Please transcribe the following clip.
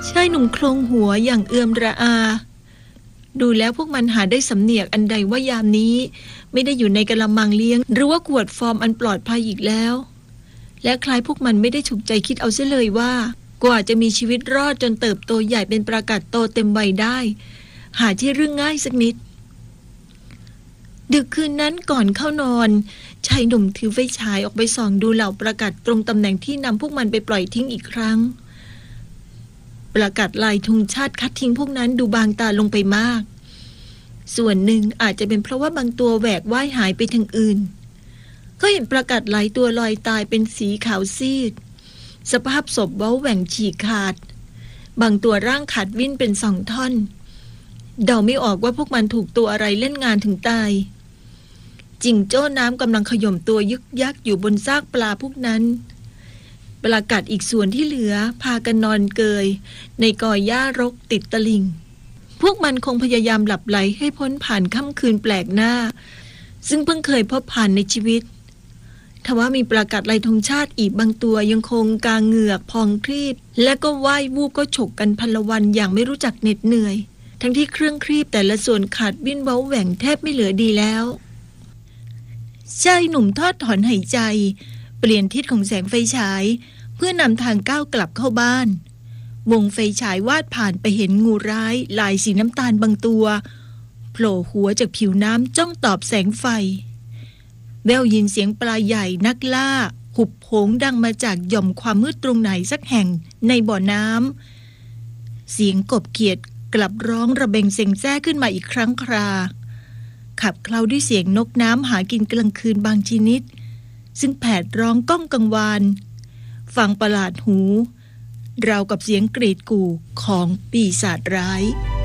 ชายหนุ่มโครงหัวอย่างเอื่อมระอาดูแล้วพวกมันหาได้สำเนียกอันใดว่ายามนี้ไม่ได้อยู่ในกะละมังเลี้ยงหรือว่าขวดฟอร์มอันปลอดภัยอีกแล้วและคล้ายพวกมันไม่ได้ฉุกใจคิดเอาเสียเลยว่ากว่าจะมีชีวิตรอดจนเติบโตใหญ่เป็นปรากัดโตเต็มวัยได้หาที่เรื่องง่ายสักนิดดึกคืนนั้นก่อนเข้านอนชายหนุ่มถือไฟฉายออกไปส่องดูเหล่าปรากัดตรงตำแหน่งที่นำพวกมันไปปล่อยทิ้งอีกครั้งปรากัดลายธงชาติคัดทิ้งพวกนั้นดูบางตาลงไปมากส่วนหนึ่งอาจจะเป็นเพราะว่าบางตัวแหวกว่ายหายไปทางอื่นก็เห็นปรากัดหลายตัวลอยตายเป็นสีขาวซีดสภาพศพเว้าแหว่งฉีกขาดบางตัวร่างขาดวิ่นเป็น2 ท่อนเดาไม่ออกว่าพวกมันถูกตัวอะไรเล่นงานถึงตายจิงโจ้น้ำกำลังขย่มตัวยึกยักอยู่บนซากปลาพวกนั้นปลากัดอีกส่วนที่เหลือพากันนอนเกยในกอหญ้ารกติดตลิ่งพวกมันคงพยายามหลับไหลให้พ้นผ่านค่ำคืนแปลกหน้าซึ่งเพิ่งเคยพบผ่านในชีวิตทว่ามีปลากัดลายธงชาติอีกบางตัวยังคงกางเหงือกพองครีบและก็ว่ายวูบก็ฉกกันพลวันอย่างไม่รู้จักเหน็ดเหนื่อยทั้งที่เครื่องครีบแต่ละส่วนขาดวิ่นเว้าแหว่งแทบไม่เหลือดีแล้วชายหนุ่มทอดถอนหายใจเปลี่ยนทิศของแสงไฟฉายเพื่อนำทางก้าวกลับเข้าบ้านวงไฟฉายวาดผ่านไปเห็นงูร้ายลายสีน้ำตาลบางตัวโผล่หัวจากผิวน้ำจ้องตอบแสงไฟแววยินเสียงปลาใหญ่นักล่าหุบโผงดังมาจากหย่อมความมืดตรงไหนสักแห่งในบ่อน้ำเสียงกบเขียดกลับร้องระเบงเซ็งแซ่ขึ้นมาอีกครั้งคราขับเคล้าด้วยเสียงนกน้ำหากินกลางคืนบางชนิดซึ่งแผดร้องก้องกังวานฟังประหลาดหูราวกับเสียงกรีดกู่ของปีศาจร้าย